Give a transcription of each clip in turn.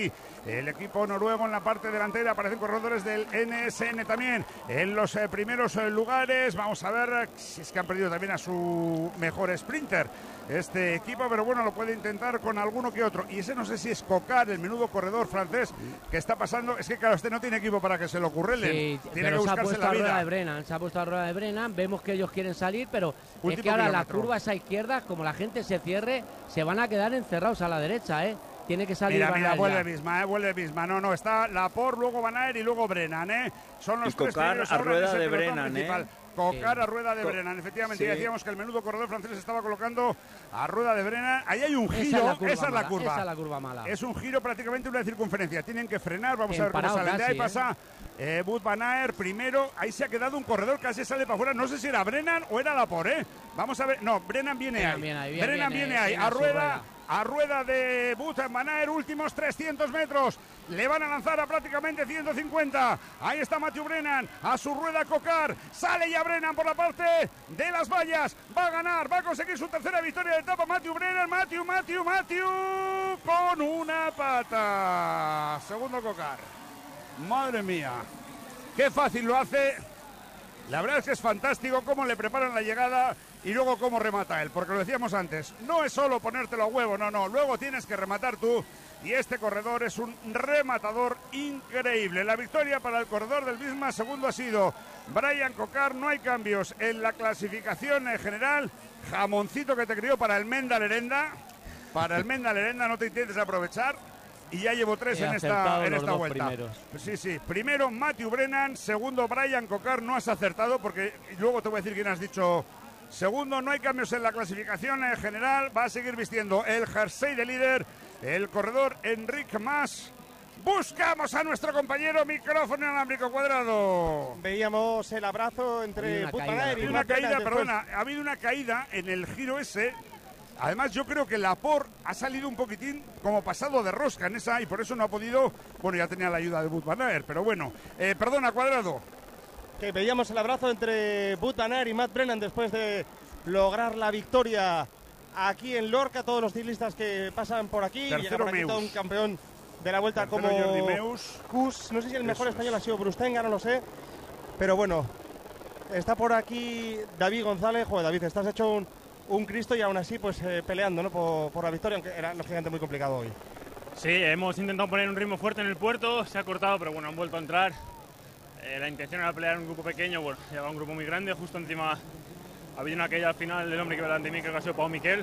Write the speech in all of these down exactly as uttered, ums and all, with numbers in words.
ahí el equipo noruego en la parte delantera. Aparecen corredores del N S N también en los eh, primeros eh, lugares. Vamos a ver si es que han perdido también a su mejor sprinter este equipo, pero bueno, lo puede intentar con alguno que otro. Y ese no sé si es Cocar, el menudo corredor francés que está pasando. Es que claro, este no tiene equipo para que se lo ocurrelen. Sí, tiene pero que se ha buscarse puesto la a rueda vida. de Brennan, se ha puesto a rueda de Brennan. Vemos que ellos quieren salir, pero Último es que ahora kilómetro. la curva esa izquierda, como la gente se cierre, se van a quedar encerrados a la derecha, ¿eh? Tiene que salir. Mira, Van mira, Aert vuelve ya. misma, eh, vuelve misma. No, no, está Laporte, luego Van Aert y luego Brennan, ¿eh? Son los Y tres Cocar primeros a ahora rueda en ese de pelotón Brennan, principal. ¿eh? Cocar Sí. a rueda de Co- Brennan, efectivamente. sí. Y decíamos que el menudo corredor francés se estaba colocando a rueda de Brennan. Ahí hay un Esa giro, es la curva esa es la mala, curva. esa es la curva mala. Es un giro prácticamente una circunferencia. Tienen que frenar, vamos En a ver cómo parado salen de ahí. casi, Pasa eh, Wout van Aert primero. Ahí se ha quedado un corredor, casi sale para afuera. No sé si era Brennan o era Laporte, ¿eh? Vamos a ver. No, Brennan viene Brennan ahí. viene ahí, bien, Brennan viene, viene ahí, viene a a su rueda. rueda. A rueda de Wout van Aert, últimos trescientos metros. Le van a lanzar a prácticamente ciento cincuenta. Ahí está Mathieu Brennan. A su rueda Cocar. Sale ya Brennan por la parte de las vallas. Va a ganar. Va a conseguir su tercera victoria de etapa. Mathieu Brennan. Mathieu, Mathieu, Mathieu. Con una pata. Segundo Cocar. Madre mía. Qué fácil lo hace. La verdad es que es fantástico cómo le preparan la llegada y luego cómo remata él, porque lo decíamos antes, no es solo ponértelo a huevo, no, no, luego tienes que rematar tú y este corredor es un rematador increíble. La victoria para el corredor del Visma, segundo ha sido Brian Cocar, no hay cambios en la clasificación en general, jamoncito que te crió para el Menda Lerenda, para el Menda Lerenda no te intentes aprovechar. Y ya llevo tres He en esta, acertado en los esta dos vuelta. primeros. Sí, sí. Primero Mathieu Brennan, segundo Brian Cocar. No has acertado porque luego te voy a decir quién has dicho segundo. No hay cambios en la clasificación en general. Va a seguir vistiendo el jersey de líder el corredor Enric Mas. Buscamos a nuestro compañero, micrófono inalámbrico cuadrado. Veíamos el abrazo entre Una Wout van caída. Aert Ha y habido una Matt Brennan caída, después. perdona, ha habido una caída en el giro ese. Además, yo creo que Laporte ha salido un poquitín como pasado de rosca en esa y por eso no ha podido. Bueno, ya tenía la ayuda de Wout van Aert, pero bueno. Eh, perdona, Cuadrado. Que veíamos el abrazo entre Wout van Aert y Matt Brennan después de lograr la victoria aquí en Lorca. Todos los ciclistas que pasan por aquí. Tercero Llega por aquí Meus. todo un campeón de la vuelta Tercero como Jordi Meus. Kuss. No sé si el mejor Eso español es. ha sido Brustenga, no lo sé. Pero bueno, está por aquí David González. Joder, David, estás hecho un, un Cristo y aún así pues eh, peleando, ¿no? por, por la victoria, aunque era lógicamente muy complicado hoy. Sí, hemos intentado poner un ritmo fuerte en el puerto, se ha cortado, pero bueno, han vuelto a entrar. Eh, la intención era pelear en un grupo pequeño, bueno, lleva un grupo muy grande, justo encima ha habido una caída al final del hombre que iba delante de mí, creo que ha sido Pau Miquel,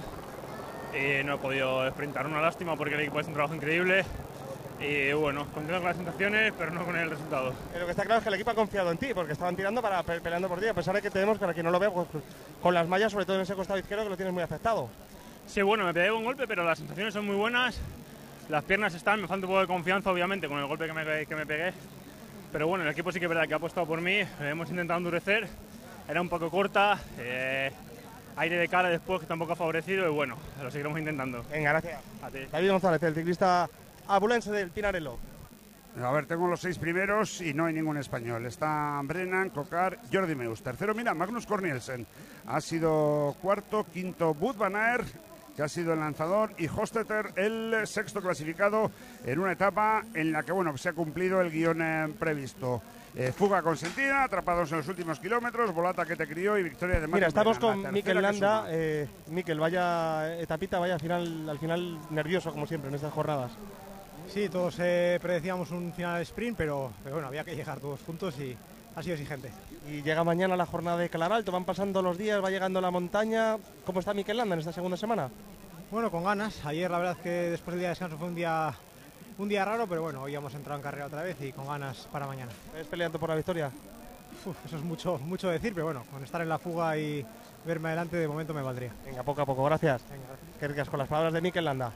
y no he podido sprintar, una lástima porque el equipo ha hecho un trabajo increíble. Y bueno, contento con las sensaciones, pero no con el resultado. Eh, Lo que está claro es que el equipo ha confiado en ti, porque estaban tirando para pe- peleando por ti, a pesar de que tenemos, para quien no lo vea, pues, con las mallas, sobre todo en ese costado izquierdo, que lo tienes muy afectado. Sí, bueno, me pegué un golpe, pero las sensaciones son muy buenas. Las piernas están, me falta un poco de confianza, obviamente, con el golpe que me, que me pegué. Pero bueno, el equipo sí que es verdad que ha apostado por mí, hemos intentado endurecer. Era un poco corta, eh, aire de cara después que tampoco ha favorecido y bueno, lo seguiremos intentando. Venga, gracias. A ti. David González, el ciclista abulense del Pinarello. A ver, tengo los seis primeros y no hay ningún español. Está Brennan, Cocar, Jordi Meus. Tercero, mira, Magnus Cornielsen. Ha sido cuarto, quinto, Wout van Aert, que ha sido el lanzador, y Hostetter, el sexto clasificado en una etapa en la que, bueno, se ha cumplido el guión eh, previsto. Eh, fuga consentida, atrapados en los últimos kilómetros, volata que te crió y victoria de Mathieu Mira, estamos Brennan, la con tercera Mikel que Landa. suma. Eh, Mikel, vaya etapita, vaya final, al final nervioso, como siempre, en estas jornadas. Sí, todos eh, predecíamos un final sprint, pero, pero bueno, había que llegar todos juntos y ha sido exigente. Y llega mañana la jornada de Clavalto, van pasando los días, va llegando la montaña. ¿Cómo está Mikel Landa en esta segunda semana? Bueno, con ganas. Ayer la verdad que después del día de descanso fue un día, un día raro, pero bueno, hoy hemos entrado en carrera otra vez y con ganas para mañana. ¿Estás peleando por la victoria? Uf, eso es mucho, mucho decir, pero bueno, con estar en la fuga y verme adelante de momento me valdría. Venga, poco a poco, gracias. Venga, gracias. Qué ricas con las palabras de Mikel Landa.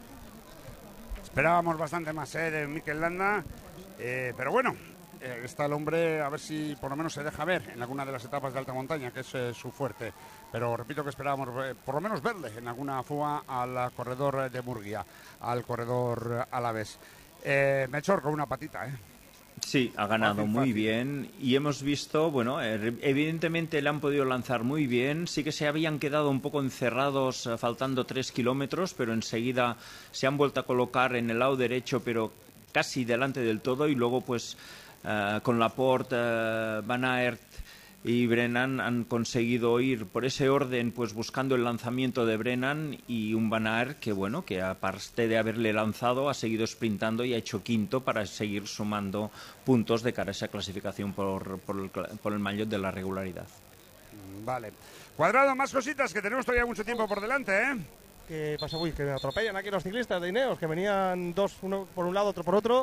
Esperábamos bastante más eh, de Mikel Landa, eh, pero bueno, eh, está el hombre a ver si por lo menos se deja ver en alguna de las etapas de alta montaña, que es eh, su fuerte. Pero repito que esperábamos eh, por lo menos verle en alguna fuga al corredor de Murguía, al corredor alavés. Eh, Melchor con una patita, ¿eh? Sí, ha ganado Fácil, muy fácil. bien y hemos visto, bueno, eh, evidentemente le han podido lanzar muy bien, sí que se habían quedado un poco encerrados eh, faltando tres kilómetros, pero enseguida se han vuelto a colocar en el lado derecho, pero casi delante del todo, y luego pues uh, con Laporte, uh, Van Aert y Brennan han conseguido ir por ese orden, pues buscando el lanzamiento de Brennan, y un Van Aert que, bueno, que aparte de haberle lanzado, ha seguido sprintando y ha hecho quinto para seguir sumando puntos de cara a esa clasificación por, por, el, por el maillot de la regularidad. Vale. Cuadrado, más cositas, que tenemos todavía mucho tiempo por delante, ¿eh? ¿Qué pasa? Uy, que me atropellan aquí los ciclistas de Ineos, que venían dos, uno por un lado, otro por otro.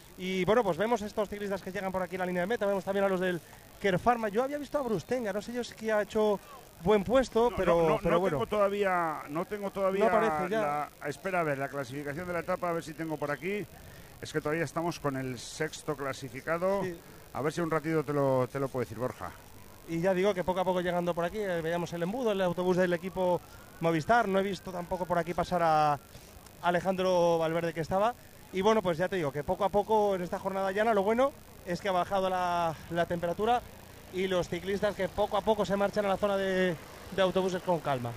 Y bueno, pues vemos estos ciclistas que llegan por aquí a la línea de meta, vemos también a los del Kern Pharma. Yo había visto a Brustenga, no sé yo si que ha hecho buen puesto, no, pero, no, no, pero no bueno. Tengo todavía, no tengo todavía No aparece ya. La, espera a ver, la clasificación de la etapa, a ver si tengo por aquí. Es que todavía estamos con el sexto clasificado. Sí. A ver si un ratito te lo, te lo puedo decir, Borja. Y ya digo que poco a poco llegando por aquí, eh, veíamos el embudo, el autobús del equipo Movistar. No he visto tampoco por aquí pasar a Alejandro Valverde, que estaba. Y bueno, pues ya te digo que poco a poco en esta jornada llana lo bueno es que ha bajado la, la temperatura, y los ciclistas que poco a poco se marchan a la zona de, de autobuses con calma.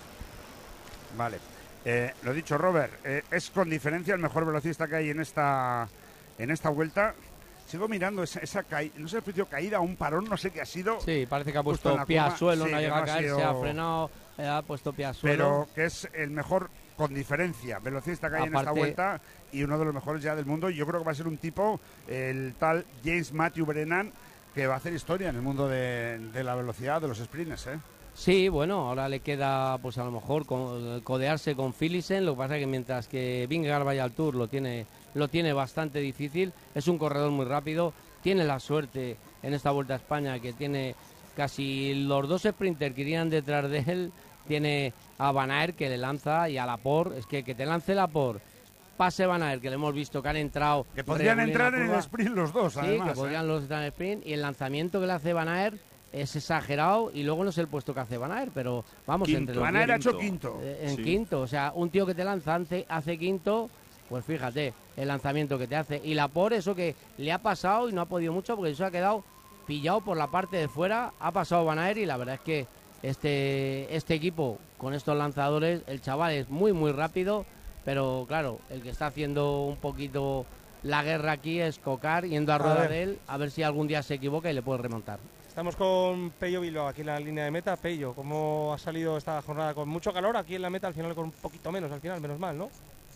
Vale. Eh, lo dicho, Robert, eh, es con diferencia el mejor velocista que hay en esta, en esta vuelta. Sigo mirando esa, esa caída, no sé si ha caída o un parón, no sé qué ha sido. Sí, parece que ha puesto pie al suelo, sí, no ha llegado a caer, sido... se ha frenado, eh, ha puesto pie al suelo. Pero que es el mejor, con diferencia, velocista que hay Aparte... en esta vuelta, y uno de los mejores ya del mundo. Y yo creo que va a ser un tipo, el tal James Matthew Brennan, que va a hacer historia en el mundo de, de la velocidad, de los sprints, ¿eh? Sí, bueno, ahora le queda pues a lo mejor con, codearse con Philipsen. Lo que pasa es que mientras que Vingegaard vaya al Tour lo tiene, lo tiene bastante difícil. Es un corredor muy rápido, tiene la suerte en esta Vuelta a España que tiene casi los dos sprinters que irían detrás de él. Tiene a Van Aert, que le lanza, y a Laporte. Es que que te lance Laporte, pase Van Aert, que le hemos visto que han entrado, que podrían entrar en el sprint los dos, sí, además, que podrían ¿eh? los entrar en el sprint, y el lanzamiento que le hace Van Aert es exagerado. Y luego no sé el puesto que hace Van Aert, pero vamos, quinto. entre los Van Aert ha hecho quinto. Eh, en sí. quinto, o sea, un tío que te lanza hace, hace quinto, pues fíjate el lanzamiento que te hace. Y Laporte, eso que le ha pasado y no ha podido mucho porque se ha quedado pillado por la parte de fuera. Ha pasado Van Aert, y la verdad es que este, este equipo con estos lanzadores, el chaval es muy muy rápido, pero claro, el que está haciendo un poquito la guerra aquí es Cocar, yendo a rueda de él, a ver si algún día se equivoca y le puede remontar. Estamos con Pello Bilbao aquí en la línea de meta. Pello, ¿cómo ha salido esta jornada? Con mucho calor aquí en la meta, al final con un poquito menos, al final, menos mal, ¿no?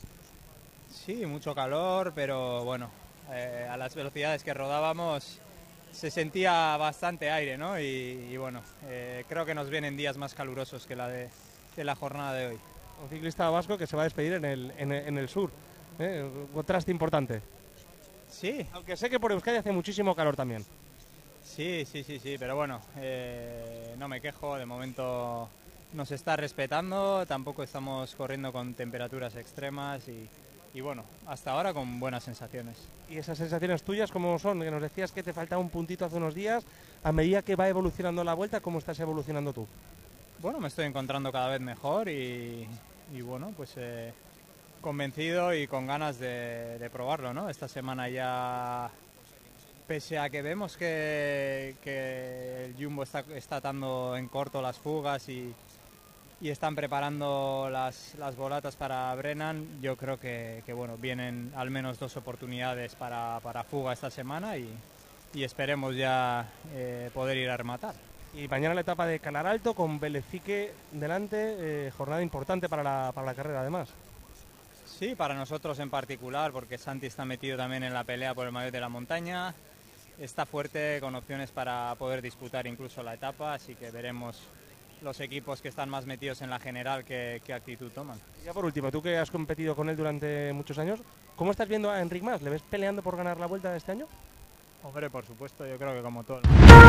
Sí, mucho calor, pero bueno, eh, a las velocidades que rodábamos se sentía bastante aire, ¿no? Y, y bueno, eh, creo que nos vienen días más calurosos que la de, de la jornada de hoy. Un ciclista vasco que se va a despedir en el, en el, en el sur, ¿eh? Un contraste importante. Sí. Aunque sé que por Euskadi hace muchísimo calor también. Sí, sí, sí, sí, pero bueno, eh, no me quejo, de momento nos está respetando, tampoco estamos corriendo con temperaturas extremas y, y bueno, hasta ahora con buenas sensaciones. ¿Y esas sensaciones tuyas cómo son? Que nos decías que te faltaba un puntito hace unos días. A medida que va evolucionando la vuelta, ¿cómo estás evolucionando tú? Bueno, me estoy encontrando cada vez mejor y, y bueno, pues eh, convencido y con ganas de, de probarlo, ¿no? Esta semana ya, pese a que vemos que, que el Jumbo está, está atando en corto las fugas y, y están preparando las, las volatas para Brennan, yo creo que, que bueno, vienen al menos dos oportunidades para, para fuga esta semana y, y esperemos ya eh, poder ir a rematar. Y mañana la etapa de Calar Alto con Belefique delante, eh, jornada importante para la, para la carrera además. Sí, para nosotros en particular, porque Santi está metido también en la pelea por el maillot de la montaña, está fuerte con opciones para poder disputar incluso la etapa, así que veremos los equipos que están más metidos en la general qué, qué actitud toman. Y ya por último, tú que has competido con él durante muchos años, ¿cómo estás viendo a Enric Mas? ¿Le ves peleando por ganar la Vuelta de este año? Hombre, por supuesto, yo creo que como todo.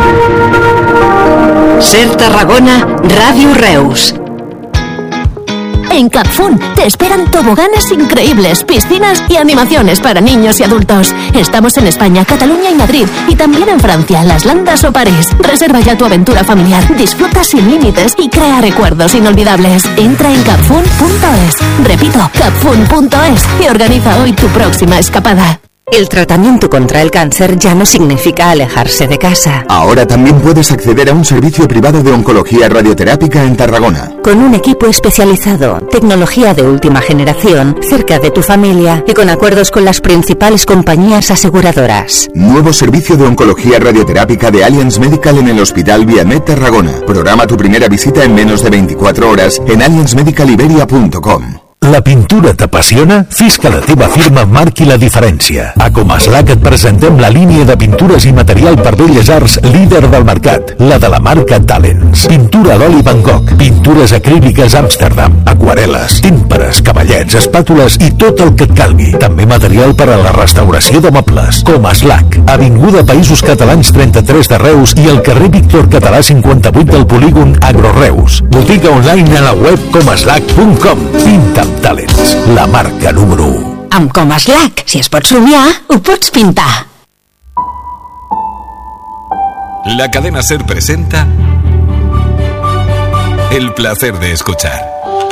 Ser Tarragona, Radio Reus. En Capfun te esperan toboganes increíbles, piscinas y animaciones para niños y adultos. Estamos en España, Cataluña y Madrid, y también en Francia, Las Landas o París. Reserva ya tu aventura familiar, disfruta sin límites y crea recuerdos inolvidables. Entra en capfun punto es. Repito, capfun punto es y organiza hoy tu próxima escapada. El tratamiento contra el cáncer ya no significa alejarse de casa. Ahora también puedes acceder a un servicio privado de oncología radioterápica en Tarragona. Con un equipo especializado, tecnología de última generación, cerca de tu familia y con acuerdos con las principales compañías aseguradoras. Nuevo servicio de oncología radioterápica de Allianz Medical en el Hospital Viamed Tarragona. Programa tu primera visita en menos de veinticuatro horas en allianz medical iberia punto com. La pintura t'apassiona? Fes que la teva firma marqui la diferència. A Comaslac et presentem la línia de pintures i material per belles arts líder del mercat, la de la marca Talents. Pintura a l'oli Van Gogh, pintures acríliques Amsterdam, aquarel·les, tímpares, cavallets, espàtules i tot el que et calgui. També material per a la restauració de mobles. Comaslac, Avinguda Països Catalans trenta-tres de Reus i al carrer Víctor Català cinquanta-vuit del polígon Agroreus. Botiga online a la web comaslac punt com. Pinta amb Talents, la marca número u. Amb Comaslac, si es pot somiar, ho pots pintar. La cadena SER presenta El placer de escuchar.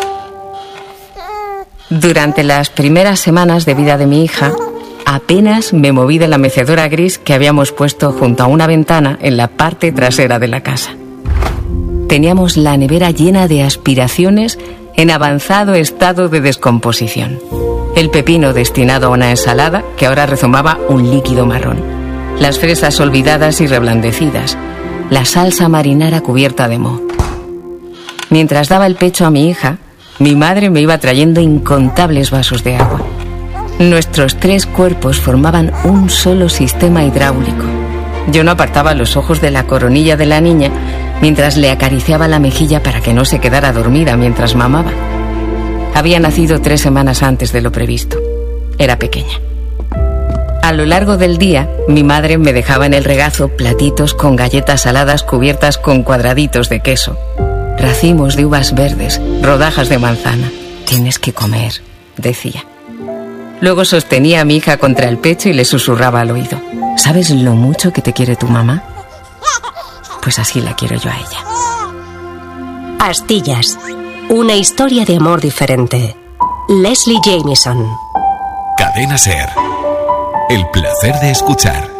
Durante las primeras semanas de vida de mi hija, apenas me moví de la mecedora gris que habíamos puesto junto a una ventana en la parte trasera de la casa. Teníamos la nevera llena de aspiraciones en avanzado estado de descomposición. El pepino destinado a una ensalada que ahora rezumaba un líquido marrón. Las fresas olvidadas y reblandecidas. La salsa marinara cubierta de moho. Mientras daba el pecho a mi hija, mi madre me iba trayendo incontables vasos de agua. Nuestros tres cuerpos formaban un solo sistema hidráulico. Yo no apartaba los ojos de la coronilla de la niña mientras le acariciaba la mejilla para que no se quedara dormida mientras mamaba. Había nacido tres semanas antes de lo previsto. Era pequeña. A lo largo del día, mi madre me dejaba en el regazo platitos con galletas saladas cubiertas con cuadraditos de queso, racimos de uvas verdes, rodajas de manzana. Tienes que comer, decía. Luego sostenía a mi hija contra el pecho y le susurraba al oído: ¿sabes lo mucho que te quiere tu mamá? Pues así la quiero yo a ella. Astillas, una historia de amor diferente. Leslie Jamieson. Cadena SER. El placer de escuchar.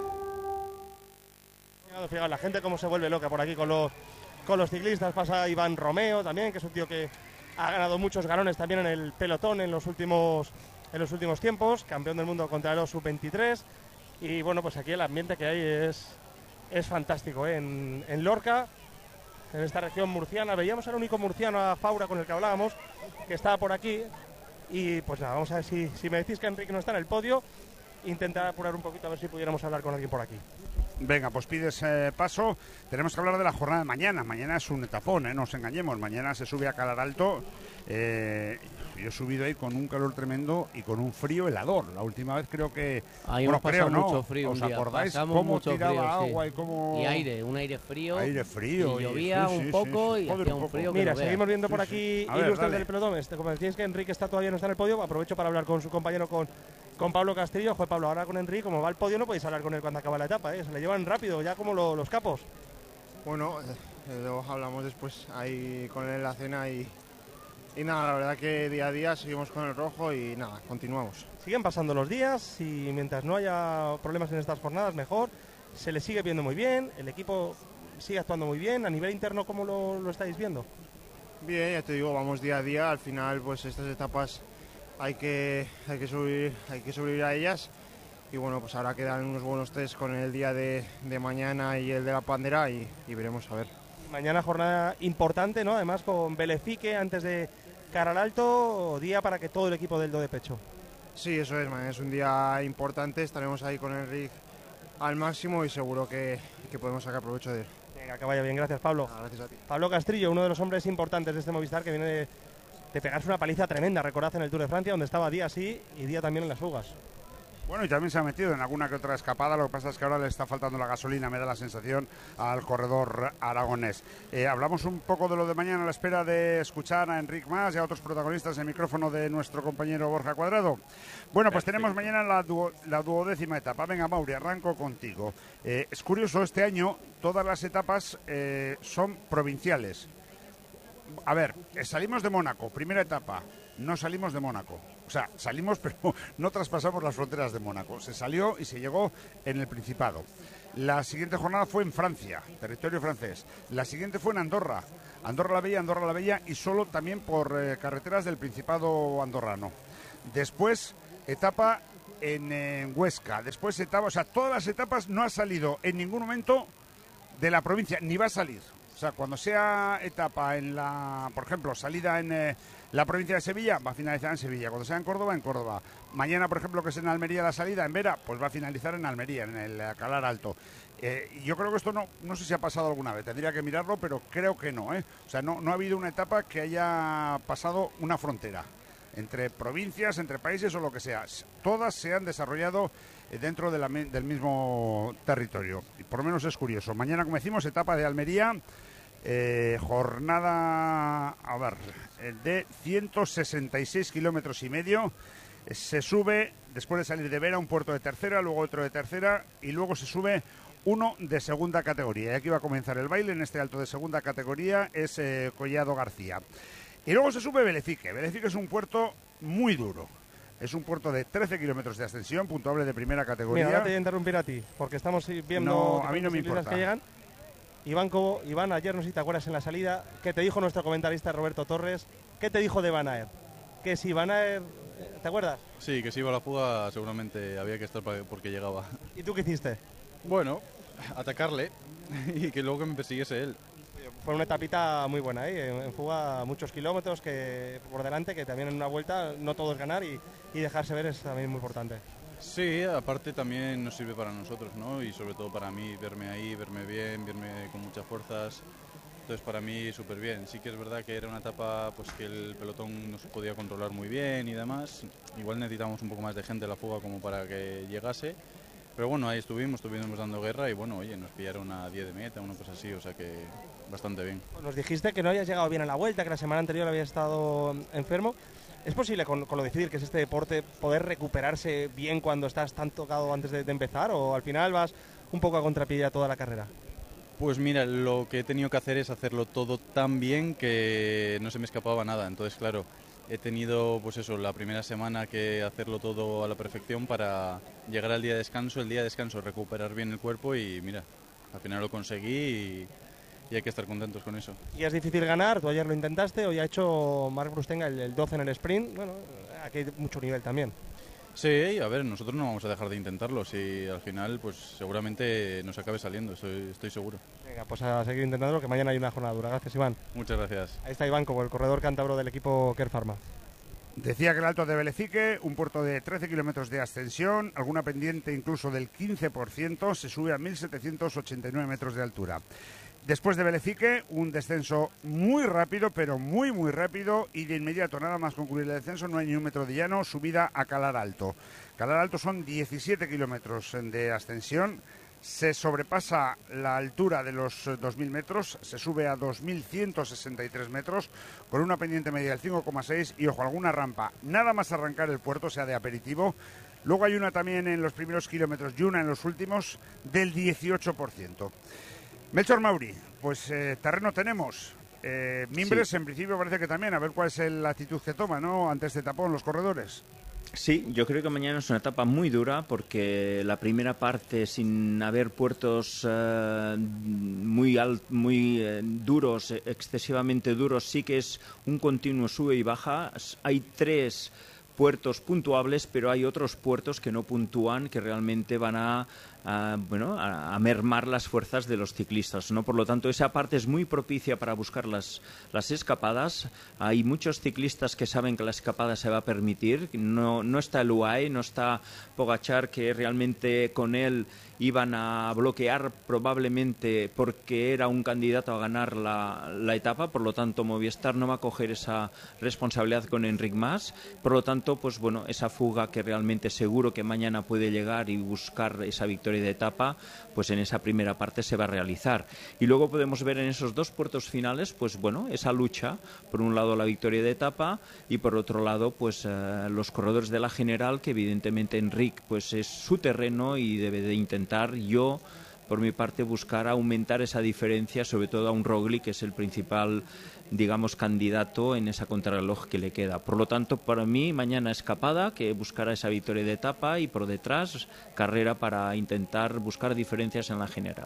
Fijaos, la gente cómo se vuelve loca por aquí con los, con los ciclistas. Pasa Iván Romeo también, que es un tío que ha ganado muchos galones también en el pelotón en los últimos, en los últimos tiempos. Campeón del mundo contra los sub veintitrés. Y bueno, pues aquí el ambiente que hay es... es fantástico, ¿eh? en, en Lorca, en esta región murciana. Veíamos al único murciano, a Faura, con el que hablábamos, que estaba por aquí. Y pues nada, vamos a ver si, si me decís que Enrique no está en el podio, intentar apurar un poquito a ver si pudiéramos hablar con alguien por aquí. Venga, pues pides eh, paso. Tenemos que hablar de la jornada de mañana. Mañana es un etapón, ¿eh? No nos engañemos. Mañana se sube a Calar Alto. Eh, yo he subido ahí con un calor tremendo y con un frío helador. La última vez creo que... Ahí bueno, hemos pasado creo, mucho ¿no? frío. ¿Os un día. acordáis Pasamos cómo mucho tiraba frío, agua sí. y cómo... Y aire, un aire frío. Aire frío. Y llovía sí, un sí, poco sí, sí. y Joder, hacía un un poco. frío que Mira, no veas. seguimos viendo Sí, por sí. aquí A ver, ilustres dale. del pelotón. Este, como decís que Enrique está todavía no está en el podio, aprovecho para hablar con su compañero, con, con Pablo Castillo. Joder, Pablo, ahora con Enrique, como va al podio, no podéis hablar con él cuando acaba la etapa, ¿eh? Se le llevan rápido, ya como lo, los capos. Bueno, eh, luego hablamos después ahí con él en la cena y, y nada, la verdad que día a día seguimos con el rojo y nada, continuamos. Siguen pasando los días y mientras no haya problemas en estas jornadas, mejor. Se le sigue viendo muy bien, el equipo sigue actuando muy bien. A nivel interno, ¿cómo lo, lo estáis viendo? Bien, ya te digo, vamos día a día. Al final, pues estas etapas hay que, hay que subir, hay que sobrevivir a ellas. Y bueno, pues ahora quedan unos buenos test con el día de, de mañana y el de la Pandera y, y veremos a ver. Mañana jornada importante, ¿no? Además con Belefique antes de Calar Alto, día para que todo el equipo del Do de pecho. Sí, eso es, man, es un día importante. Estaremos ahí con Enrique al máximo y seguro que, que podemos sacar provecho de él. Venga, que vaya bien, gracias Pablo. Ah, gracias a ti. Pablo Castrillo, uno de los hombres importantes de este Movistar, que viene de, de pegarse una paliza tremenda, recordad, en el Tour de Francia, donde estaba día sí y día también en las fugas. Bueno, y también se ha metido en alguna que otra escapada. Lo que pasa es que ahora le está faltando la gasolina, me da la sensación, al corredor aragonés. Eh, hablamos un poco de lo de mañana a la espera de escuchar a Enric Mas y a otros protagonistas en el micrófono de nuestro compañero Borja Cuadrado. Bueno, pues tenemos mañana la, duo, la duodécima etapa. Venga, Mauri, arranco contigo. Eh, es curioso, este año todas las etapas eh, son provinciales. A ver, salimos de Mónaco, primera etapa, no salimos de Mónaco. sea, salimos pero no traspasamos las fronteras de Mónaco. Se salió y se llegó en el Principado. La siguiente jornada fue en Francia, territorio francés. La siguiente fue en Andorra, Andorra la Bella, Andorra la Bella y solo también por eh, carreteras del Principado andorrano. Después, etapa en, en Huesca. Después, etapa, o sea, todas las etapas no ha salido en ningún momento de la provincia, ni va a salir. O sea, cuando sea etapa en la, por ejemplo, salida en eh, la provincia de Sevilla, va a finalizar en Sevilla. Cuando sea en Córdoba, en Córdoba. Mañana, por ejemplo, que es en Almería la salida, en Vera, pues va a finalizar en Almería, en el Calar Alto. Eh, yo creo que esto no, no sé si ha pasado alguna vez, tendría que mirarlo, pero creo que no, ¿eh? O sea, no, no ha habido una etapa que haya pasado una frontera entre provincias, entre países o lo que sea. Todas se han desarrollado dentro de la, del mismo territorio. Y por lo menos es curioso. Mañana, como decimos, etapa de Almería, eh, jornada, a ver, de ciento sesenta y seis kilómetros y medio. Se sube, después de salir de Vera, un puerto de tercera, luego otro de tercera y luego se sube uno de segunda categoría. Y aquí va a comenzar el baile en este alto de segunda categoría, es eh, Collado García. Y luego se sube Belefique. Belefique es un puerto muy duro. Es un puerto de trece kilómetros de ascensión, puntuable de primera categoría. Mira, ahora te voy a interrumpir a ti, porque estamos viendo no, a mí no me importa. Que llegan. Iván Cobo, Iván, ayer no sé si te acuerdas en la salida, ¿qué te dijo nuestro comentarista Roberto Torres? ¿Qué te dijo de Van Aert? Que si Van Aert, ¿te acuerdas? Sí, que si iba a la fuga seguramente había que estar porque llegaba. ¿Y tú qué hiciste? Bueno, atacarle y que luego que me persiguiese él. Fue una etapita muy buena, ¿eh? En fuga muchos kilómetros que por delante, que también en una vuelta no todo es ganar y, y dejarse ver es también muy importante. Sí, aparte también nos sirve para nosotros, ¿no? Y sobre todo para mí, verme ahí, verme bien, verme con muchas fuerzas. Entonces para mí súper bien. Sí que es verdad que era una etapa pues que el pelotón no se podía controlar muy bien y demás. Igual necesitamos un poco más de gente en la fuga como para que llegase. Pero bueno, ahí estuvimos, estuvimos dando guerra y bueno, oye, nos pillaron a diez de meta, una cosa así, o sea que bastante bien. Nos dijiste que no habías llegado bien a la vuelta, que la semana anterior habías estado enfermo. ¿Es posible, con, con lo difícil que es este deporte, poder recuperarse bien cuando estás tan tocado antes de, de empezar? ¿O al final vas un poco a contrapié toda la carrera? Pues mira, lo que he tenido que hacer es hacerlo todo tan bien que no se me escapaba nada. Entonces, claro, he tenido, pues eso, la primera semana que hacerlo todo a la perfección para llegar al día de descanso, el día de descanso recuperar bien el cuerpo y mira, al final lo conseguí y, y hay que estar contentos con eso. Y es difícil ganar, tú ayer lo intentaste, hoy ha hecho Marc Brustenga el, el doce en el sprint, bueno, aquí hay mucho nivel también. Sí, a ver, nosotros no vamos a dejar de intentarlo, si al final pues seguramente nos acabe saliendo, estoy, estoy seguro. Venga, pues a seguir intentándolo, que mañana hay una jornada dura. Gracias, Iván. Muchas gracias. Ahí está Iván como el corredor cántabro del equipo Kern Pharma. Decía que el Alto de Belefique, un puerto de trece kilómetros de ascensión, alguna pendiente incluso del quince por ciento, se sube a mil setecientos ochenta y nueve metros de altura. Después de Belefique, un descenso muy rápido, pero muy, muy rápido, y de inmediato, nada más concluir el descenso, no hay ni un metro de llano, subida a Calar Alto. Calar Alto son diecisiete kilómetros de ascensión, se sobrepasa la altura de los dos mil metros, se sube a dos mil ciento sesenta y tres metros, con una pendiente media del cinco coma seis y, ojo, alguna rampa, nada más arrancar el puerto, sea de aperitivo. Luego hay una también en los primeros kilómetros y una en los últimos del dieciocho por ciento. Melchor Mauri, pues eh, terreno tenemos. Eh, Mimbres, sí. En principio parece que también, a ver cuál es la actitud que toma, ¿no?, ante este tapón los corredores. Sí, yo creo que mañana es una etapa muy dura porque la primera parte, sin haber puertos uh, muy, alt, muy eh, duros, excesivamente duros, sí que es un continuo sube y baja. Hay tres puertos puntuables, pero hay otros puertos que no puntúan, que realmente van a A, bueno, a, a mermar las fuerzas de los ciclistas, ¿no? Por lo tanto, esa parte es muy propicia para buscar las, las escapadas. Hay muchos ciclistas que saben que la escapada se va a permitir. No, no está el U A E, no está Pogačar, que realmente con él iban a bloquear probablemente porque era un candidato a ganar la, la etapa. Por lo tanto, Movistar no va a coger esa responsabilidad con Enric Mas. Por lo tanto, pues bueno, esa fuga que realmente seguro que mañana puede llegar y buscar esa victoria de etapa, pues en esa primera parte se va a realizar. Y luego podemos ver en esos dos puertos finales, pues bueno, esa lucha, por un lado la victoria de etapa y por otro lado, pues uh, los corredores de la general, que evidentemente Enric pues es su terreno y debe de intentar, yo por mi parte, buscar aumentar esa diferencia, sobre todo a un Roglic, que es el principal, digamos, candidato en esa contrarreloj que le queda. Por lo tanto, para mí, mañana escapada, que buscará esa victoria de etapa, y por detrás, carrera para intentar buscar diferencias en la general.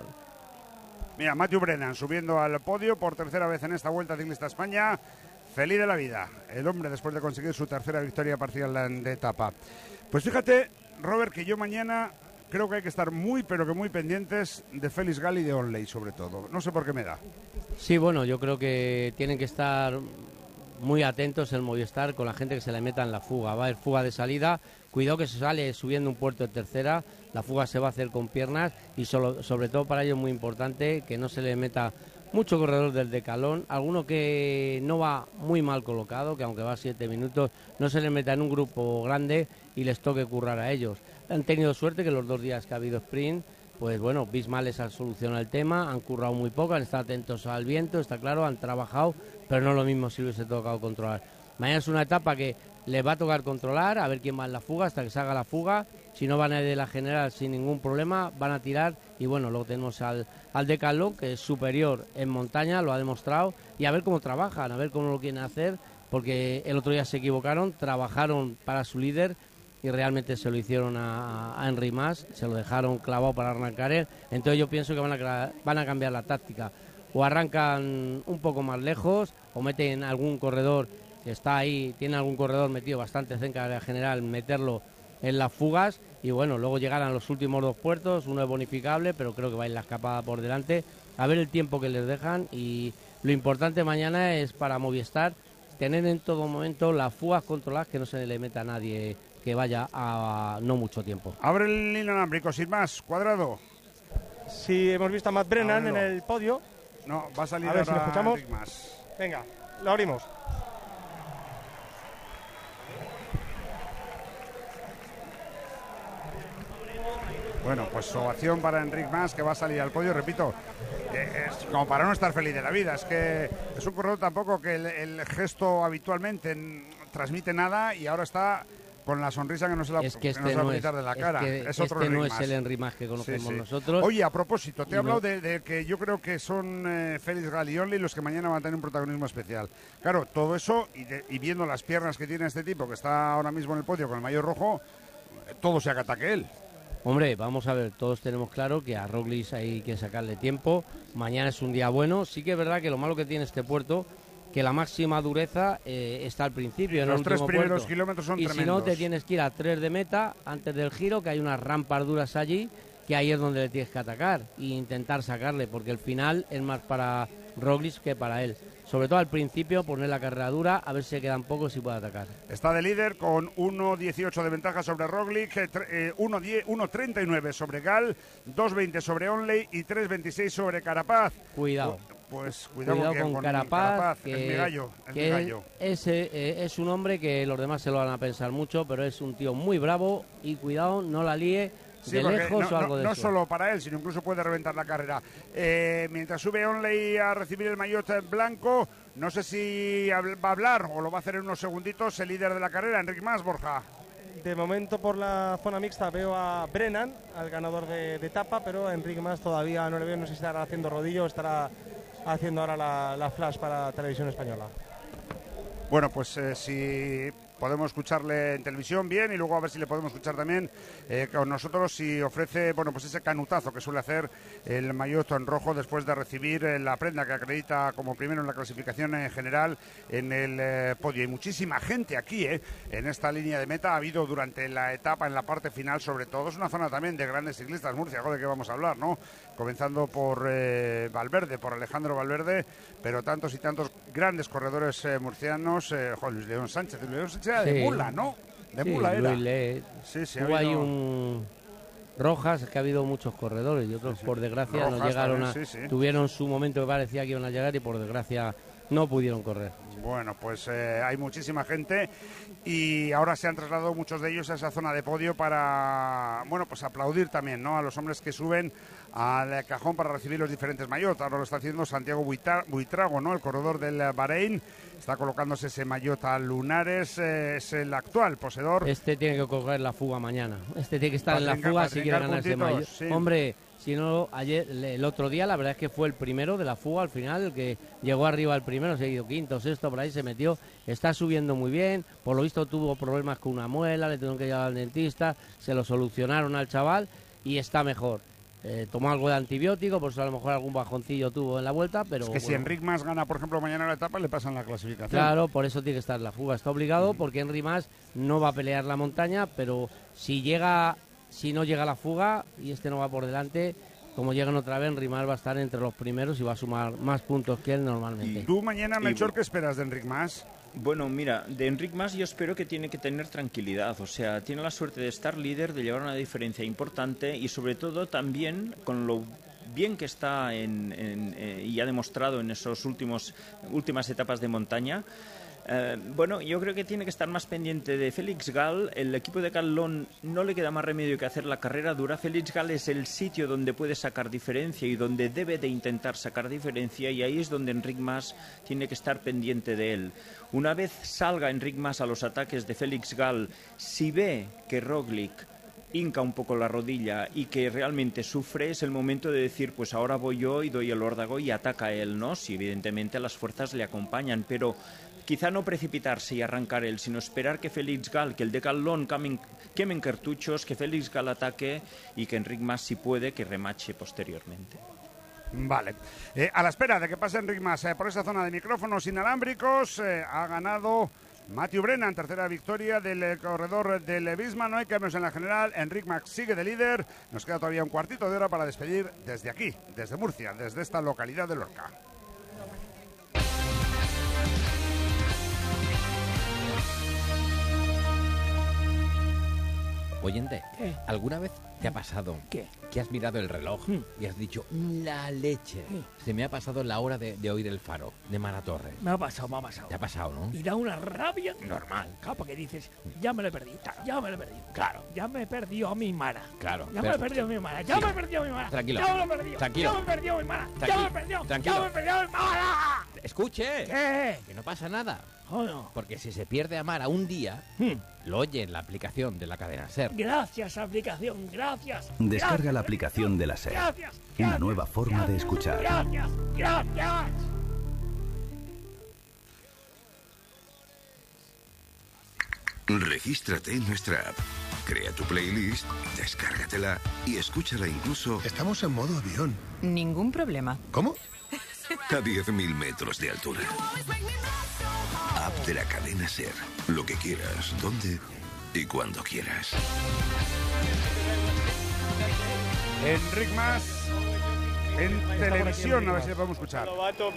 Mira, Matthew Brennan subiendo al podio por tercera vez en esta Vuelta Ciclista a España. Feliz de la vida, el hombre, después de conseguir su tercera victoria parcial de etapa. Pues fíjate, Robert, que yo mañana creo que hay que estar muy, pero que muy pendientes de Félix Gal y de Onley, sobre todo. No sé por qué me da. Sí, bueno, yo creo que tienen que estar muy atentos el Movistar con la gente que se le meta en la fuga. Va a haber fuga de salida, cuidado que se sale subiendo un puerto de tercera, la fuga se va a hacer con piernas y solo, sobre todo para ellos es muy importante que no se le meta mucho corredor del decalón, alguno que no va muy mal colocado, que aunque va siete minutos, no se le meta en un grupo grande y les toque currar a ellos. Han tenido suerte que los dos días que ha habido sprint, pues bueno, Bismarck les ha solucionado el tema, han currado muy poco, han estado atentos al viento, está claro, han trabajado, pero no es lo mismo si hubiese tocado controlar. Mañana es una etapa que les va a tocar controlar, a ver quién va en la fuga, hasta que se haga la fuga. Si no van a ir de la general sin ningún problema, van a tirar. Y bueno, luego tenemos al, al Decathlon, que es superior en montaña, lo ha demostrado. Y a ver cómo trabajan, a ver cómo lo quieren hacer, porque el otro día se equivocaron, trabajaron para su líder y realmente se lo hicieron a, a Enric Mas, se lo dejaron clavado para arrancar él. Entonces yo pienso que van a, van a cambiar la táctica. O arrancan un poco más lejos, o meten algún corredor que está ahí, tiene algún corredor metido bastante cerca de la general, meterlo en las fugas y bueno, luego llegarán los últimos dos puertos, uno es bonificable, pero creo que va a ir la escapada por delante, a ver el tiempo que les dejan. Y lo importante mañana es para Movistar tener en todo momento las fugas controladas, que no se le meta a nadie que vaya a no mucho tiempo. Abre el inalámbrico, sin más, Cuadrado. Sí, hemos visto a Matt Brennan en el podio. No, va a salir a ver si lo escuchamos. Más. Venga, lo abrimos. Bueno, pues ovación para Enric Mas, que va a salir al podio, repito, eh, es como para no estar feliz de la vida. Es que es un corredor tampoco que el, el gesto habitualmente en, transmite nada, y ahora está con la sonrisa que no se la, es que este que no se va no a quitar es, de la es cara. Que es otro este no Enric es Mas. el Enric Mas que conocemos sí, sí. nosotros. Oye, a propósito, te he no. hablado de, de que yo creo que son eh, Félix Gal y Onley los que mañana van a tener un protagonismo especial. Claro, todo eso, y, de, y viendo las piernas que tiene este tipo, que está ahora mismo en el podio con el maillot rojo, todo se acata que él. Hombre, vamos a ver, todos tenemos claro que a Roglic hay que sacarle tiempo. Mañana es un día bueno. Sí que es verdad que lo malo que tiene este puerto, que la máxima dureza eh, está al principio. En Los el tres último primeros puerto. kilómetros son y tremendos. Y si no, te tienes que ir a tres de meta antes del giro, que hay unas rampas duras allí, que ahí es donde le tienes que atacar e intentar sacarle, porque el final es más para Roglic que para él. Sobre todo al principio, poner la carrera dura, a ver si quedan pocos y puede atacar. Está de líder con uno dieciocho de ventaja sobre Roglic, eh, uno treinta y nueve sobre Gal, dos veinte sobre Onley y tres veintiséis sobre Carapaz. Cuidado. Pues cuidado, cuidado con, con, con Carapaz, Carapaz, que, es mi gallo. Es, que mi gallo. Es, eh, es un hombre que los demás se lo van a pensar mucho, pero es un tío muy bravo y cuidado, no la líe. Sí, de lejos no, o algo no, de no eso. solo para él, sino incluso puede reventar la carrera. Eh, mientras sube Onley a recibir el maillot en blanco, no sé si va a hablar o lo va a hacer en unos segunditos el líder de la carrera, Enric Mas, Borja. De momento por la zona mixta veo a Brennan, al ganador de, de etapa, pero a Enric Mas todavía no le veo, no sé si estará haciendo rodillo o estará haciendo ahora la, la flash para Televisión Española. Bueno, pues eh, si podemos escucharle en televisión bien, y luego a ver si le podemos escuchar también eh, con nosotros si ofrece, bueno, pues ese canutazo que suele hacer el maillot en rojo después de recibir eh, la prenda que acredita como primero en la clasificación en general en el eh, podio. Y muchísima gente aquí, eh, en esta línea de meta ha habido durante la etapa, en la parte final sobre todo. Es una zona también de grandes ciclistas, Murcia, algo de que vamos a hablar, ¿no? Comenzando por eh, Valverde, por Alejandro Valverde, pero tantos y tantos grandes corredores eh, murcianos, eh, Juan Luis León Sánchez, Luis León Sánchez era de Sí. mula, ¿no? De Sí, mula era. Luis Le... Sí, sí, Hubo ha ahí habido... un Rojas, es que ha habido muchos corredores y otros, Sí, sí. por desgracia, Rojas no llegaron también, a... sí, sí. Tuvieron su momento que parecía que iban a llegar y por desgracia no pudieron correr. Bueno, pues eh, hay muchísima gente y ahora se han trasladado muchos de ellos a esa zona de podio para, bueno, pues aplaudir también, ¿no?, a los hombres que suben al cajón para recibir los diferentes maillot. Ahora lo está haciendo Santiago Buitra- Buitrago, ¿no?, el corredor del Bahrein. Está colocándose ese maillot a lunares, eh, es el actual poseedor. Este tiene que coger la fuga mañana. Este tiene que estar Va a en la trincar- fuga va a si quiere trincar ganar ese puntitos, maillot. sí. Hombre, sino ayer, el otro día, la verdad es que fue el primero de la fuga al final, el que llegó arriba el primero, seguido quinto, sexto, por ahí se metió, está subiendo muy bien, por lo visto tuvo problemas con una muela, le tuvieron que llevar al dentista, se lo solucionaron al chaval y está mejor. Eh, tomó algo de antibiótico, por eso a lo mejor algún bajoncillo tuvo en la vuelta, pero... Es que bueno. si Enric Mas gana, por ejemplo, mañana la etapa, le pasan la clasificación. Claro, por eso tiene que estar la fuga, está obligado, mm. porque Enric Mas no va a pelear la montaña, pero si llega, si no llega la fuga y este no va por delante, como llegan otra vez, Enric Mas va a estar entre los primeros y va a sumar más puntos que él normalmente. ¿Y tú mañana, Melchor, qué esperas de Enric Mas? Bueno, mira, de Enric Mas yo espero que tiene que tener tranquilidad, o sea, tiene la suerte de estar líder, de llevar una diferencia importante y sobre todo también con lo bien que está en, en, eh, y ha demostrado en esos últimos últimas etapas de montaña. Eh, bueno, yo creo que tiene que estar más pendiente de Félix Gall. El equipo de Caldón no le queda más remedio que hacer la carrera dura. Félix Gall es el sitio donde puede sacar diferencia y donde debe de intentar sacar diferencia, y ahí es donde Enric Mas tiene que estar pendiente de él. Una vez salga Enric Mas a los ataques de Félix Gall, si ve que Roglic hinca un poco la rodilla y que realmente sufre, es el momento de decir, pues ahora voy yo y doy el órdago y ataca a él, ¿no? Si evidentemente las fuerzas le acompañan, pero quizá no precipitarse y arrancar él, sino esperar que Félix Gall, que el de Caldón quemen cartuchos, que Félix Gall ataque y que Enric Mas, si puede, que remache posteriormente. Vale. Eh, a la espera de que pase Enric Mas eh, por esa zona de micrófonos inalámbricos, eh, ha ganado Mathieu Brennan, tercera victoria del eh, corredor del Visma. No hay cambios en la general. Enric Mas sigue de líder. Nos queda todavía un cuartito de hora para despedir desde aquí, desde Murcia, desde esta localidad de Lorca. Oyente, ¿qué? ¿Alguna vez te ha pasado ¿Qué? que has mirado el reloj ¿Mm? y has dicho, la leche? ¿Qué? Se me ha pasado la hora de, de oír el faro de Mara Torres. Me ha pasado, me ha pasado. Te ha pasado, ¿no? Y da una rabia normal. Claro, porque dices, ya me lo he perdido, ya me lo he perdido. Claro. Ya me he perdido a mi Mara. Claro. Ya pero... me he perdido a mi Mara, ya sí. me he perdido a mi Mara. Tranquilo. Ya me lo he perdido. Tranquilo. Ya me he perdido a mi Mara. Tranquilo. Ya me he perdido. Tranquilo. Ya me he perdido a mi Mara. Escuche. ¿Qué? Que no pasa nada. Oh, no. Porque si se pierde a Mara un día, hmm. lo oye en la aplicación de la cadena SER. Gracias, aplicación, gracias. Descarga gracias, la aplicación de la SER. Gracias, Una gracias, nueva forma gracias, de escuchar. Gracias, gracias. Regístrate en nuestra app. Crea tu playlist, descárgatela y escúchala incluso... Estamos en modo avión. Ningún problema. ¿Cómo? A diez mil metros de altura. App de la cadena SER. Lo que quieras, donde y cuando quieras. Enric Mas en televisión, a ver si le podemos escuchar.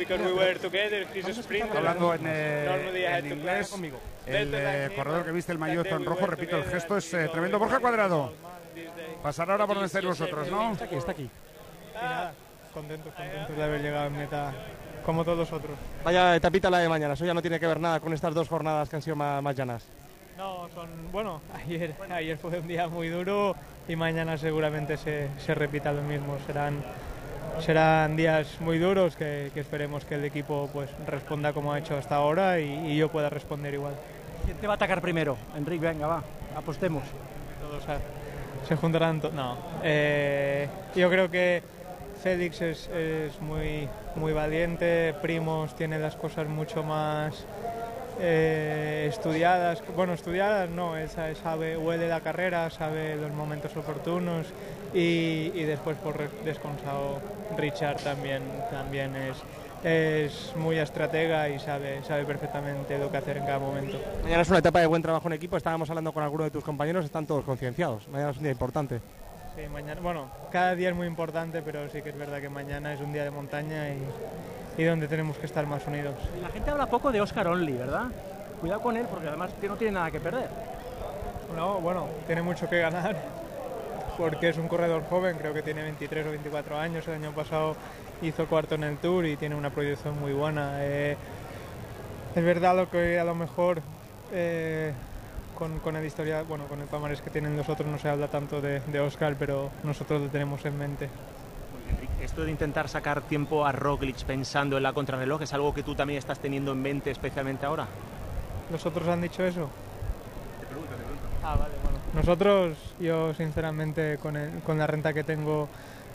Hablando en, eh, en inglés, el eh, corredor que viste el maillot en rojo, repito, el gesto es eh, tremendo. Borja Cuadrado, pasará ahora por donde estáis vosotros, ¿no? Está aquí, está aquí. Y nada, contentos, contentos de haber llegado en meta como todos los otros. Vaya etapita la de mañana, eso ya no tiene que ver nada con estas dos jornadas que han sido más, más llanas. No, son, bueno, ayer, ayer fue un día muy duro y mañana seguramente se, se repita lo mismo. Serán, serán días muy duros que, que esperemos que el equipo pues responda como ha hecho hasta ahora y, y yo pueda responder igual. ¿Quién te va a atacar primero? Enric, venga, va, apostemos. Todos se juntarán, to no. Eh, yo creo que Félix es, es muy, muy valiente, Primoz tiene las cosas mucho más... Eh, estudiadas, bueno, estudiadas no, él sabe, huele la carrera, sabe los momentos oportunos y, y después por descansado Richard también, también es, es muy estratega y sabe, sabe perfectamente lo que hacer en cada momento. Mañana es una etapa de buen trabajo en equipo, estábamos hablando con algunos de tus compañeros, están todos concienciados, mañana es un día importante. Sí, mañana, bueno, cada día es muy importante, pero sí que es verdad que mañana es un día de montaña y y donde tenemos que estar más unidos. La gente habla poco de Oscar Only, ¿verdad? Cuidado con él porque además no tiene nada que perder. No, bueno, tiene mucho que ganar porque es un corredor joven, creo que tiene veintitrés o veinticuatro años, el año pasado hizo cuarto en el Tour y tiene una proyección muy buena. Eh, es verdad lo que a lo mejor eh, con, con el historia, bueno, con el palmarés que tienen los otros no se habla tanto de, de Oscar, pero nosotros lo tenemos en mente. Esto de intentar sacar tiempo a Roglic pensando en la contrarreloj, ¿es algo que tú también estás teniendo en mente especialmente ahora? ¿Los otros han dicho eso? Te pregunto, te pregunto. Ah, vale, bueno. Nosotros, yo sinceramente con, el, con la renta que tengo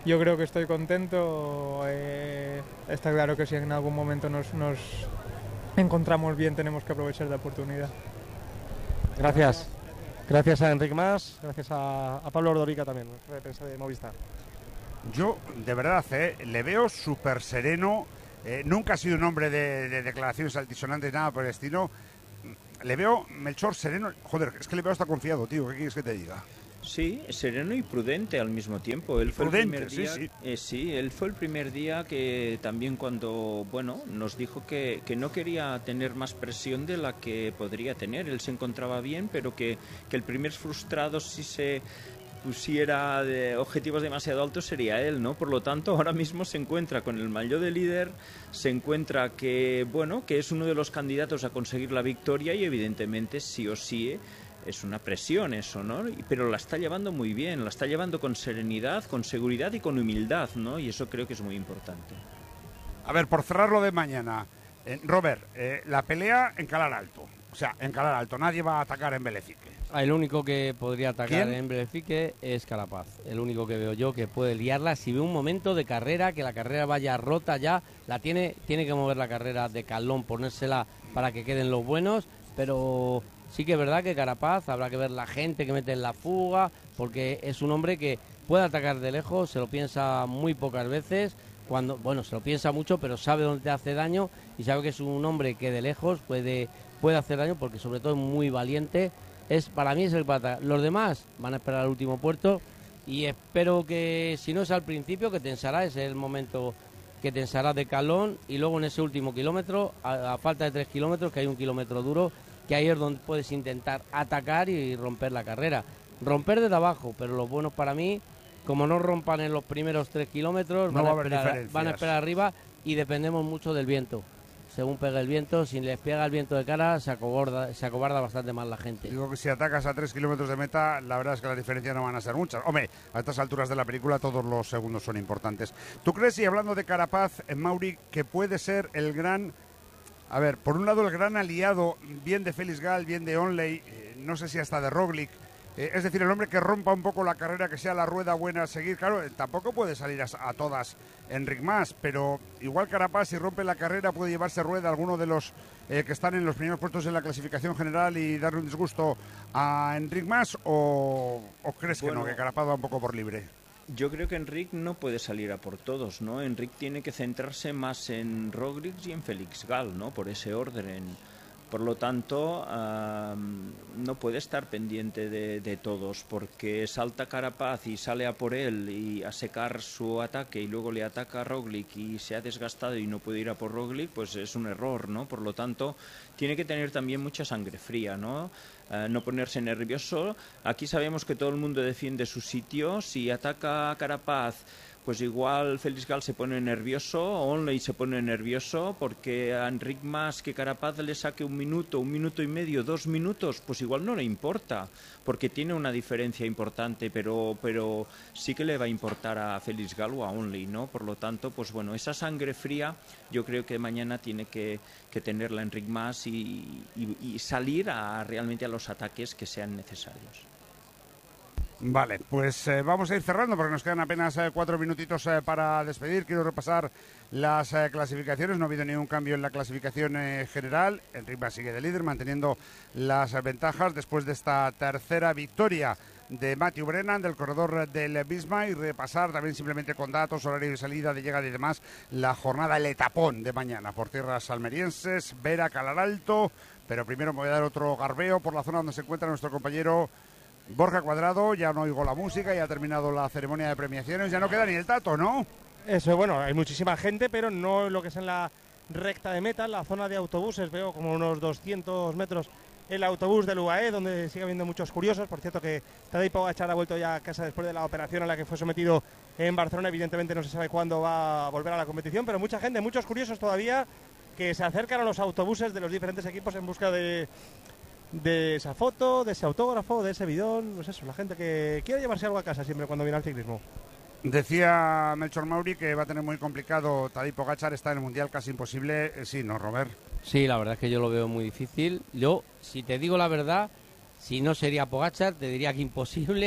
yo creo que estoy contento. Eh, está claro que si en algún momento nos, nos encontramos bien, tenemos que aprovechar la oportunidad. Gracias. Gracias a Enric Mas, gracias a, a Pablo Ordorica también, de prensa de Movistar. Yo, de verdad, eh, le veo súper sereno. Eh, nunca ha sido un hombre de, de declaraciones altisonantes, nada por el estilo. Le veo, Melchor, sereno. Joder, es que le veo hasta confiado, tío. ¿Qué quieres que te diga? Sí, sereno y prudente al mismo tiempo. Él fue Prudente, el primer día, sí, sí. Eh, sí, él fue el primer día que también cuando, bueno, nos dijo que, que no quería tener más presión de la que podría tener. Él se encontraba bien, pero que, que el primer frustrado si se pusiera de objetivos demasiado altos sería él, ¿no? Por lo tanto, ahora mismo se encuentra con el maillot de líder, se encuentra que, bueno, que es uno de los candidatos a conseguir la victoria y evidentemente sí o sí es una presión eso, ¿no? Pero la está llevando muy bien, la está llevando con serenidad, con seguridad y con humildad, ¿no? Y eso creo que es muy importante. A ver, por cerrar lo de mañana, eh, Robert, eh, la pelea en Calar Alto. O sea, en Calar Alto, nadie va a atacar en Belefique. El único que podría atacar ¿Quién? en Belefique es Carapaz. El único que veo yo que puede liarla. Si ve un momento de carrera, que la carrera vaya rota ya, la tiene, tiene que mover la carrera de Calón, ponérsela para que queden los buenos, pero sí que es verdad que Carapaz, habrá que ver la gente que mete en la fuga, porque es un hombre que puede atacar de lejos, se lo piensa muy pocas veces, cuando, bueno, se lo piensa mucho, pero sabe dónde te hace daño y sabe que es un hombre que de lejos puede, puede hacer daño, porque sobre todo es muy valiente. Es, para mí es el pata. Los demás van a esperar al último puerto y espero que, si no es al principio, que tensará, es el momento que tensará de Calón, y luego en ese último kilómetro, a, a falta de tres kilómetros, que hay un kilómetro duro, que ahí es donde puedes intentar atacar y romper la carrera. Romper desde abajo, pero los buenos para mí, como no rompan en los primeros tres kilómetros, No van, va a a haber esperar, diferencias. van a esperar arriba y dependemos mucho del viento. Según pega el viento, si les pega el viento de cara, se acobarda, se acobarda bastante más la gente. Digo que si atacas a tres kilómetros de meta, la verdad es que las diferencias no van a ser muchas. Hombre, a estas alturas de la película todos los segundos son importantes. ¿Tú crees, y hablando de Carapaz, en Mauri, que puede ser el gran... A ver, por un lado el gran aliado, bien de Félix Gall, bien de Onley, eh, no sé si hasta de Roglic, eh, es decir, el hombre que rompa un poco la carrera, que sea la rueda buena a seguir? Claro, eh, tampoco puede salir a, a todas Enric Mas, pero igual Carapaz, si rompe la carrera, puede llevarse rueda a alguno de los eh, que están en los primeros puestos en la clasificación general y darle un disgusto a Enric Mas, o, o crees Bueno, que no, que Carapaz va un poco por libre? Yo creo que Enric no puede salir a por todos, ¿no? Enric tiene que centrarse más en Roglic y en Félix Gall, ¿no? Por ese orden. Por lo tanto, um, no puede estar pendiente de, de todos, porque salta Carapaz y sale a por él y a secar su ataque y luego le ataca a Roglic y se ha desgastado y no puede ir a por Roglic, pues es un error, ¿no? Por lo tanto, tiene que tener también mucha sangre fría, ¿no? Uh, no ponerse nervioso. Aquí sabemos que todo el mundo defiende su sitio. Si ataca a Carapaz, pues igual Félix Gall se pone nervioso, Onley se pone nervioso, porque a Enric Mas que Carapaz le saque un minuto, un minuto y medio, dos minutos, pues igual no le importa, porque tiene una diferencia importante, pero, pero sí que le va a importar a Félix Gall o a Onley, ¿no? Por lo tanto, pues bueno, esa sangre fría yo creo que mañana tiene que, que tenerla Enric Mas y, y, y salir a, realmente a los ataques que sean necesarios. Vale, pues eh, vamos a ir cerrando porque nos quedan apenas eh, cuatro minutitos eh, para despedir. Quiero repasar las eh, clasificaciones. No ha habido ningún cambio en la clasificación eh, general. Enric Mas sigue de líder, manteniendo las eh, ventajas después de esta tercera victoria de Matthew Brennan, del corredor del Bisma, y repasar también simplemente con datos, horario de salida, de llegada y demás, la jornada, el etapón de mañana por tierras almerienses, Vera, Calar Alto. Pero primero me voy a dar otro garbeo por la zona donde se encuentra nuestro compañero Borja Cuadrado. Ya no oigo la música, ya ha terminado la ceremonia de premiaciones, ya no queda ni el tato, ¿no? Eso, bueno, hay muchísima gente, pero no lo que es en la recta de meta, la zona de autobuses. Veo como unos doscientos metros el autobús del U A E, donde sigue habiendo muchos curiosos. Por cierto que Tadej Pogačar ha vuelto ya a casa después de la operación a la que fue sometido en Barcelona. Evidentemente no se sabe cuándo va a volver a la competición, pero mucha gente, muchos curiosos todavía que se acercan a los autobuses de los diferentes equipos en busca de... de esa foto, de ese autógrafo, de ese bidón, pues eso, la gente que quiere llevarse algo a casa siempre cuando viene al ciclismo. Decía Melchor Mauri que va a tener muy complicado Tadej Pogačar, está en el Mundial casi imposible. Eh, sí, ¿no, Robert? Sí, la verdad es que yo lo veo muy difícil. Yo, si te digo la verdad, si no sería Pogačar, te diría que imposible,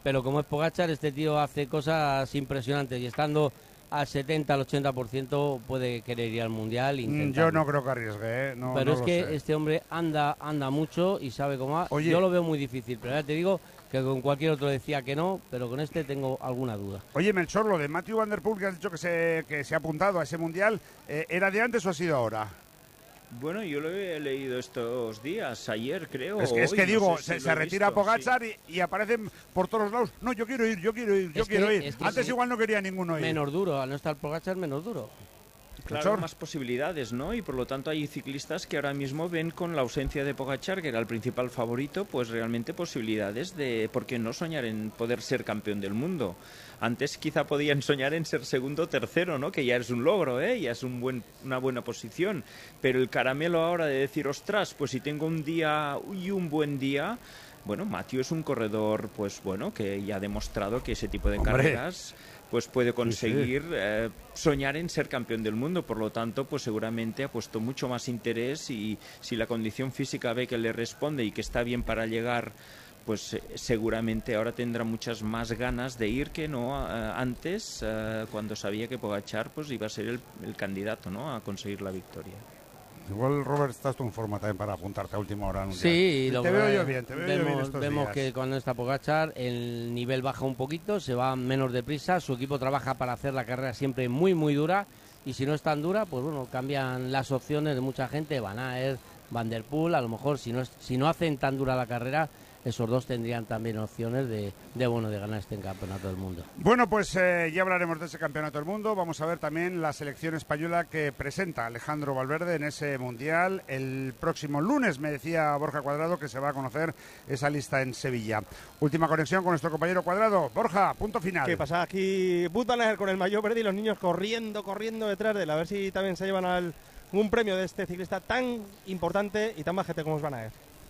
pero como es Pogačar, este tío hace cosas impresionantes y estando al setenta, al ochenta por ciento puede querer ir al Mundial. Yo no creo que arriesgue, ¿eh? No, pero no es lo que sé. este hombre anda anda mucho y sabe cómo va. Oye. Yo lo veo muy difícil, pero ya te digo que con cualquier otro decía que no, pero con este tengo alguna duda. Oye, Melchor, lo de Matthew Van Der Poel, que has dicho que se, que se ha apuntado a ese Mundial, eh, ¿era de antes o ha sido ahora? Bueno, yo lo he leído estos días, ayer creo. Es que, es hoy, que no digo, sé si se, lo se he retira visto, Pogačar sí. y, y aparecen por todos lados. No, yo quiero ir, yo quiero ir, yo Es que- quiero ir. es que Antes sí. igual no quería ninguno ir. Menos duro, al no estar Pogačar, menos duro. Claro, más posibilidades, ¿no? Y por lo tanto hay ciclistas que ahora mismo ven con la ausencia de Pogačar, que era el principal favorito, pues realmente posibilidades de, ¿por qué no soñar en poder ser campeón del mundo? Antes quizá podían soñar en ser segundo o tercero, ¿no? Que ya es un logro, ¿eh? Ya es un buen, una buena posición. Pero el caramelo ahora de decir, ostras, pues si tengo un día y un buen día... Bueno, Matthew es un corredor, pues bueno, que ya ha demostrado que ese tipo de Hombre. carreras... pues puede conseguir sí. eh, soñar en ser campeón del mundo. Por lo tanto, pues seguramente ha puesto mucho más interés y si la condición física ve que le responde y que está bien para llegar, pues eh, seguramente ahora tendrá muchas más ganas de ir que no eh, antes, eh, cuando sabía que Pogačar pues iba a ser el, el candidato, ¿no?, a conseguir la victoria. Igual, Robert, estás tú en forma también para apuntarte a última hora. Sí, lo te que- veo yo bien, te veo vemos, yo bien estos vemos días. que cuando está Pogačar el nivel baja un poquito, se va menos deprisa, su equipo trabaja para hacer la carrera siempre muy muy dura y si no es tan dura, pues bueno, cambian las opciones de mucha gente, Van Aert, Van Der Poel, a lo mejor si no es- si no hacen tan dura la carrera, esos dos tendrían también opciones de, de bueno de ganar este campeonato del mundo. Bueno, pues eh, ya hablaremos de ese campeonato del mundo. Vamos a ver también la selección española que presenta Alejandro Valverde en ese mundial. El próximo lunes, me decía Borja Cuadrado, que se va a conocer esa lista en Sevilla. Última conexión con nuestro compañero Cuadrado. Borja, punto final. ¿Qué pasa? Aquí Wout van Aert con el maillot verde y los niños corriendo, corriendo detrás de él. A ver si también se llevan al, un premio de este ciclista tan importante y tan majete como es Van Aert.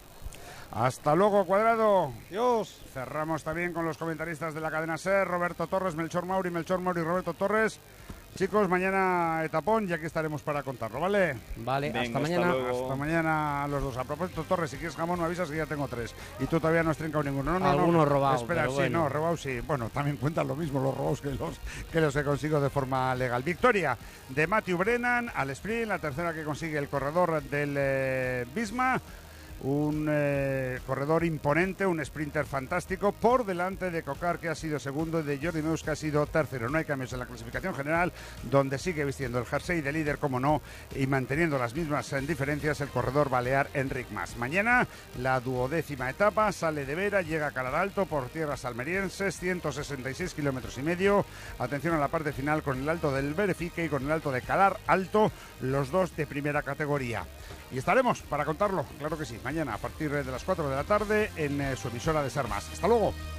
Hasta luego, Cuadrado. Dios. Cerramos también con los comentaristas de la cadena SER, Roberto Torres, Melchor Mauri, Melchor Mauri y Roberto Torres. Chicos, mañana etapón y aquí estaremos para contarlo, ¿vale? Vale, Venga, hasta hasta mañana. luego. Hasta mañana a los dos. A propósito, Torres, si quieres jamón me avisas que ya tengo tres. Y tú todavía no has trincado ninguno. No, no, Algunos no. robados, Espera, pero sí, bueno. no, robados sí. Bueno, también cuentan lo mismo los robados que los que los que consigo de forma legal. Victoria de Matthew Brennan al sprint, la tercera que consigue el corredor del eh, Visma. Un eh, corredor imponente, un sprinter fantástico, por delante de Cocar, que ha sido segundo, y de Jordi Meus, que ha sido tercero. No hay cambios en la clasificación general, donde sigue vistiendo el jersey de líder, como no, y manteniendo las mismas eh, diferencias el corredor balear Enric Mas. Mañana, la duodécima etapa, sale de Vera, llega a Calar Alto por tierras almerienses, ciento sesenta y seis kilómetros y medio. Atención a la parte final con el Alto del Berefique y con el Alto de Calar Alto, los dos de primera categoría. Y estaremos para contarlo, claro que sí, mañana a partir de las cuatro de la tarde en eh, su emisora de Ser Más. Hasta luego.